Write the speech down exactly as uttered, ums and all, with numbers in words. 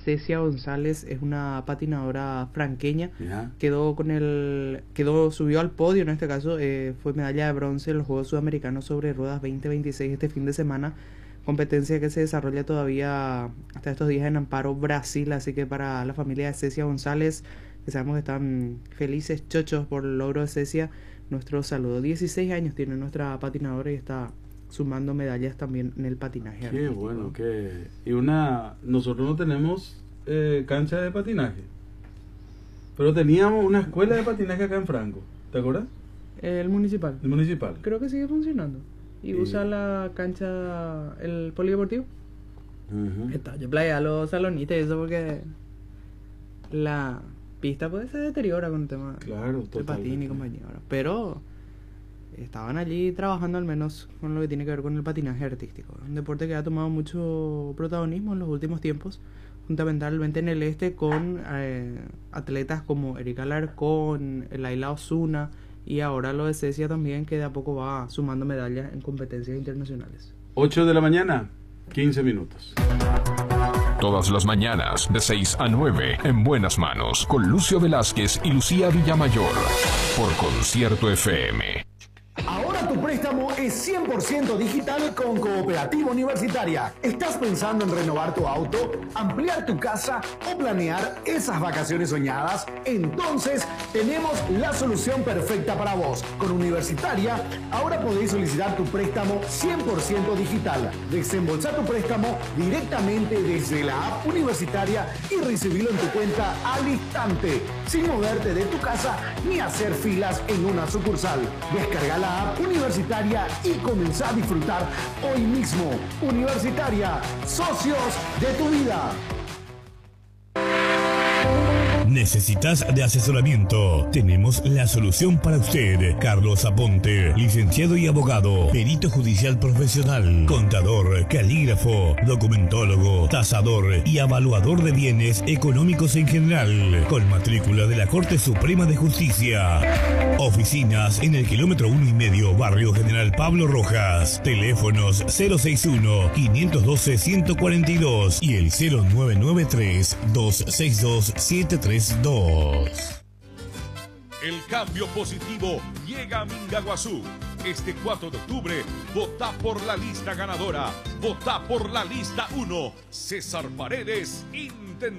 Cecia González, es una patinadora franqueña. Ya. Quedó con el, quedó, subió al podio en este caso, eh, fue medalla de bronce en los Juegos Sudamericanos sobre Ruedas veinte veintiséis este fin de semana, competencia que se desarrolla todavía hasta estos días en Amparo, Brasil. Así que para la familia de Cecia González, que sabemos que están felices, chochos por el logro de Cecia, nuestro saludo. dieciséis años tiene nuestra patinadora y está sumando medallas también en el patinaje Qué artístico. bueno, que y una nosotros no tenemos eh, cancha de patinaje, pero teníamos una escuela de patinaje acá en Franco, ¿te acuerdas? El municipal. El municipal. Creo que sigue funcionando. Y Sí. usa la cancha, el polideportivo. Uh-huh. Está, yo playa a los salonitos y eso porque la pista pues se deteriora con el tema Claro, del patín y totalmente. compañía. ¿verdad? Pero estaban allí trabajando al menos con lo que tiene que ver con el patinaje artístico. Un deporte que ha tomado mucho protagonismo en los últimos tiempos, fundamentalmente en el este, con eh, atletas como Erika Alarcón, Laila Osuna y ahora lo de Cecia también, que de a poco va sumando medallas en competencias internacionales. ocho de la mañana, quince minutos. Todas las mañanas, de seis a nueve, en Buenas Manos, con Lucio Velázquez y Lucía Villamayor, por Concierto F M. Ahora tu préstamo es cien por ciento digital con Cooperativa Universitaria. ¿Estás pensando en renovar tu auto, ampliar tu casa o planear esas vacaciones soñadas? Entonces tenemos la solución perfecta para vos. Con Universitaria, ahora podéis solicitar tu préstamo cien por ciento digital. Desembolsar tu préstamo directamente desde la app Universitaria y recibirlo en tu cuenta al instante, sin moverte de tu casa ni hacer filas en una sucursal. Descarga la app Universitaria y comenzá a disfrutar hoy mismo. Universitaria, socios de tu vida. ¿Necesitas de asesoramiento? Tenemos la solución para usted. Carlos Aponte, licenciado y abogado, perito judicial profesional, contador, calígrafo, documentólogo, tasador y evaluador de bienes económicos en general, con matrícula de la Corte Suprema de Justicia. Oficinas en el kilómetro uno y medio, Barrio General Pablo Rojas. Teléfonos cero seis uno, cinco uno dos, uno cuatro dos y el cero nueve nueve tres, dos seis dos, siete tres dos. El cambio positivo llega a Mingaguazú. Este cuatro de octubre, vota por la lista ganadora. Vota por la lista uno. César Paredes, intendente.